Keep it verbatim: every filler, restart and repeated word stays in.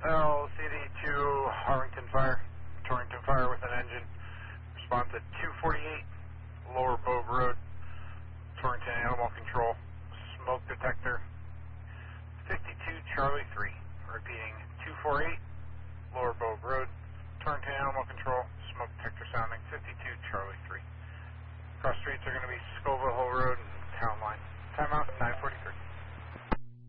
L C D two, Harrington Fire. Torrington Fire with an engine. Response at two forty-eight, Lower Bogue Road. Torrington Animal Control. Smoke detector. fifty-two Charlie three. Repeating, two forty-eight, Lower Bogue Road. Torrington Animal Control. Smoke detector sounding, fifty-two Charlie three. Cross streets are going to be Skull